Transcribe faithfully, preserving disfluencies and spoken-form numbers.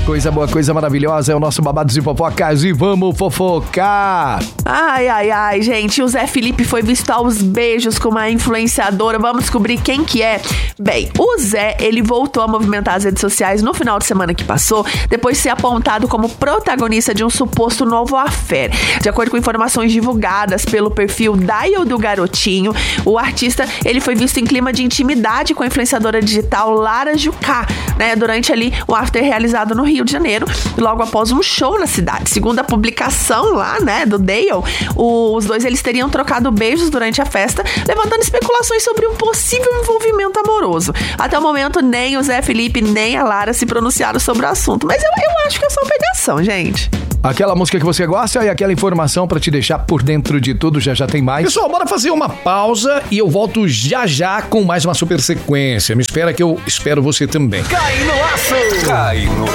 Coisa boa, coisa maravilhosa, é o nosso Babados e Fofocas e vamos fofocar! Ai, ai, ai, gente, o Zé Felipe foi visto aos beijos com uma influenciadora, vamos descobrir quem que é. Bem, o Zé, ele voltou a movimentar as redes sociais no final de semana que passou, depois de ser apontado como protagonista de um suposto novo affair. De acordo com informações divulgadas pelo perfil Dial do Garotinho, o artista, ele foi visto em clima de intimidade com a influenciadora digital Lara Jucá, né, durante ali o after realizado no Rio de Janeiro, logo após um show na cidade. Segundo a publicação lá, né, do Dale, os dois eles teriam trocado beijos durante a festa, levantando especulações sobre um possível envolvimento amoroso. Até o momento, nem o Zé Felipe, nem a Lara se pronunciaram sobre o assunto, mas eu, eu acho que é só pegação, gente. Aquela música que você gosta e aquela informação pra te deixar por dentro de tudo, já já tem mais. Pessoal, bora fazer uma pausa e eu volto já já com mais uma super sequência. Me espera que eu espero você também. Cai no laço! Cai no